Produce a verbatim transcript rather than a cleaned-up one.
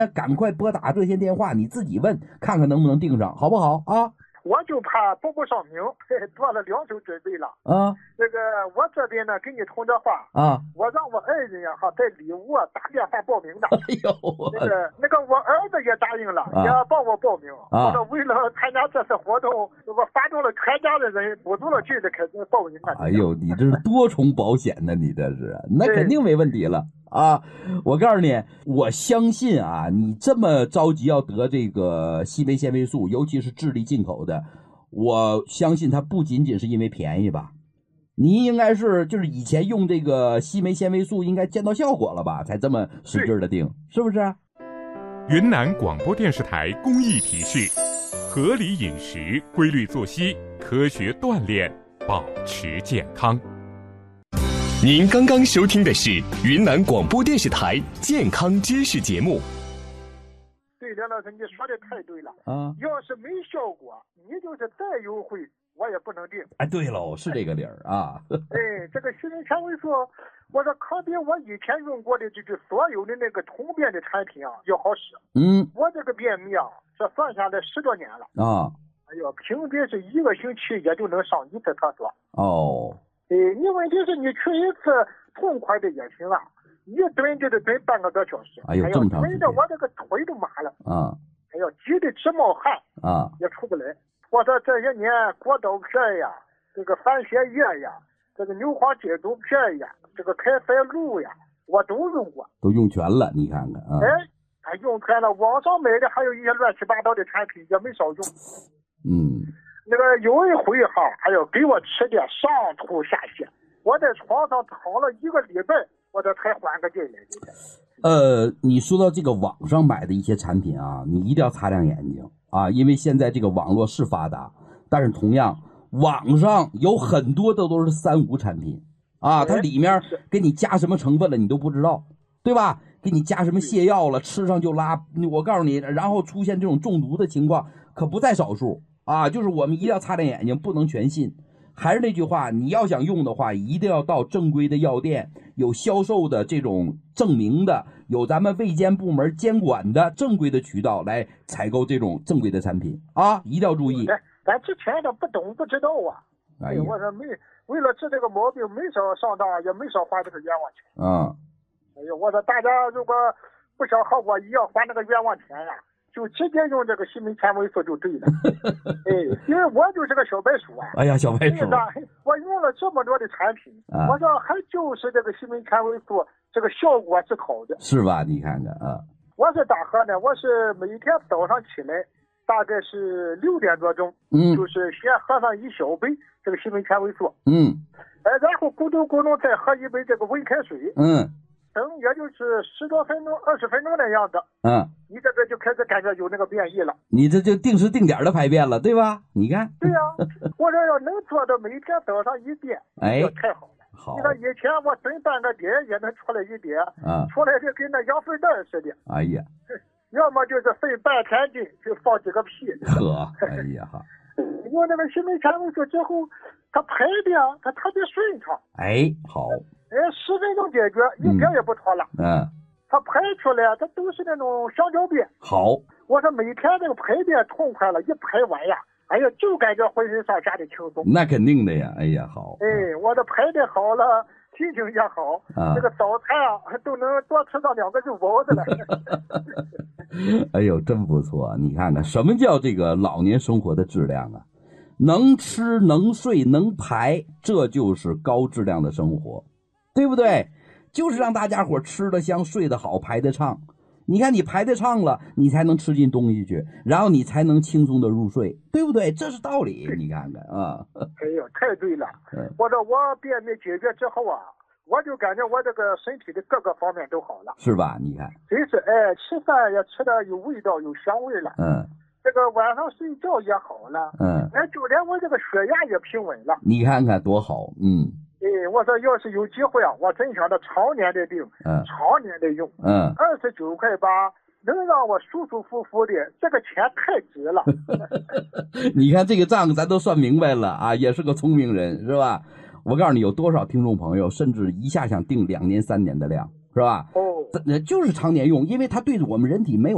赶快拨打热线电话，你自己问，看看能不能订上，好不好啊？ 我就怕报不上名，做了两手准备了。 啊， 这个我这边呢，跟你通着话啊， 我让我爱人呀哈带礼物啊打电话报名的。 哎呦， 那个那个我儿子也答应了， 啊、 也帮我报名。 啊、 我说为了参加这次活动，我发动了全家的人，鼓足了劲的开始报名了。 哎呦，你这是多重保险呢，你这是，那肯定没问题了啊！我告诉你，我相信啊，你这么着急要得这个西梅纤维素，尤其是智利进口的，我相信它不仅仅是因为便宜吧？你应该是就是以前用这个西梅纤维素应该见到效果了吧，才这么使劲的定，是不是？ 云南广播电视台公益提示：合理饮食、规律作息、科学锻炼，保持健康。 您刚刚收听的是云南广播电视台健康知识节目。 对，梁老师，你说的太对了啊！ 要是没效果，你就是再优惠，我也不能定。 哎，对喽，是这个理儿啊。 哎，这个西梅纤维素，我说可比我以前用过的这个所有的那个通便的产品啊要好使。 嗯， 我这个便秘啊，这算下来十多年了啊。 哎呦，平均是一个星期也就能上一次厕所。 哦。 哎，你问题是你去一次痛快的也行啊，一蹲就得蹲半个多小时。 哎呦，这么长时间， 蹲着我这个腿都麻了。 啊。 哎呦，急得直冒汗啊， 也出不来。我说这些年果刀片呀，这个番泻叶呀，这个牛黄解毒片呀，这个开塞露呀，我都用过， 都用全了，你看看啊。 哎，他用全了，网上买的还有一些乱七八糟的产品也没少用。 嗯。 那个有一回哈，哎呦，给我吃的上吐下泻，我在床上躺了一个礼拜，我这才缓个劲来。 呃，你说到这个网上买的一些产品啊，你一定要擦亮眼睛啊，因为现在这个网络是发达，但是同样网上有很多的都是三无产品啊，它里面给你加什么成分了你都不知道，对吧？给你加什么泻药了，吃上就拉，我告诉你，然后出现这种中毒的情况可不在少数啊，就是我们一定要擦亮眼睛，不能全信。还是那句话，你要想用的话，一定要到正规的药店，有销售的这种证明的，有咱们卫监部门监管的正规的渠道来采购这种正规的产品啊，一定要注意。 咱之前的不懂不知道啊，哎，我说没为了治这个毛病，没少上当，也没少花这个冤枉钱。 啊， 哎呦，我说大家如果不想和我一样花那个冤枉钱呀、啊。就直接用这个西梅纤维素就对了，哎，因为我就是个小白鼠啊。 哎呀，小白鼠， 我用了这么多的产品， 啊、 我说还就是这个西梅纤维素这个效果是好的， 是吧？你看看啊， 我是咋喝呢？我是每天早上起来，大概是六点多钟， 嗯， 就是先喝上一小杯这个西梅纤维素， 嗯， 哎，然后咕咚咕咚再喝一杯这个温开水， 嗯。 等也就是十多分钟、二十分钟的样子， 嗯， 你这个就开始感觉有那个变异了。 你这就定时定点的排便了，对吧？你看。 对呀、啊，我说要能做到每天早上一便， 哎， 太好了。 好。 你看以前我蹲半个点也能出来一点， 啊， 出来就跟那羊粪蛋似的。 哎呀， 要么就是费半天劲就放几个屁。 呵，哎呀哈。 用那个西梅纤维素之后，它排便它特别顺畅。 哎，好。 哎，十分钟解决，一点也不拖拉。 嗯， 它排出来，它都是那种香蕉便。 好， 我说每天这个排便痛快了，一排完呀，哎呀，就感觉浑身上下的轻松。 那肯定的呀，哎呀，好。 哎，我这排的好了，心情也好， 啊， 这个早餐啊都能多吃上两个肉包子了。 哎呦，真不错！你看看，什么叫这个老年生活的质量啊？能吃能睡能排，这就是高质量的生活。对不对？就是让大家伙吃得香，睡得好，排得畅。你看你排得畅了，你才能吃进东西去，然后你才能轻松的入睡，对不对？这是道理，你看看啊。 哎呦，太对了！我说我便秘解决之后啊，我就感觉我这个身体的各个方面都好了， 是吧？你看， 真是哎，吃饭也吃得有味道，有香味了。 嗯。 这个晚上睡觉也好了。 嗯。 哎，就连我这个血压也平稳了。 你看看多好，嗯。 哎，我说要是有机会啊，我真想着常年的定， 嗯， 常年的用， 嗯， 二十九块八能让我舒舒服服的，这个钱太值了。 你看这个账咱都算明白了啊，也是个聪明人，是吧？我告诉你，有多少听众朋友甚至一下想定两年三年的量，是吧？ 哦， 就是常年用，因为它对我们人体没有